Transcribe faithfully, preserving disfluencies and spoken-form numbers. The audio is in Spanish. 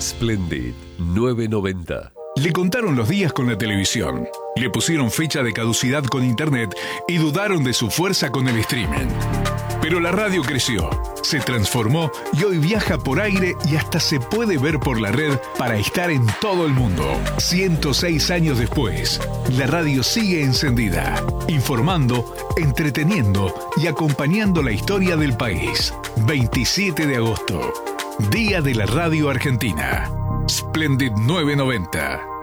Splendid novecientos noventa. Le contaron los días con la televisión, le pusieron fecha de caducidad con internet y dudaron de su fuerza con el streaming. Pero la radio creció, se transformó y hoy viaja por aire y hasta se puede ver por la red para estar en todo el mundo. ciento seis años después, la radio sigue encendida, informando, entreteniendo y acompañando la historia del país. veintisiete de agosto, Día de la Radio Argentina. Splendid novecientos noventa.